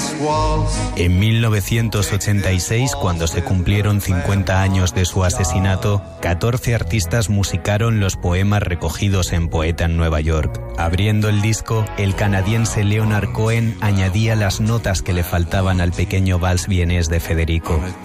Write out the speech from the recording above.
En 1986, cuando se cumplieron 50 años de su asesinato, 14 artistas musicaron los poemas recogidos en Poeta en Nueva York. Abriendo el disco, el canadiense Leonard Cohen añadía las notas que le faltaban al pequeño vals vienés de Federico.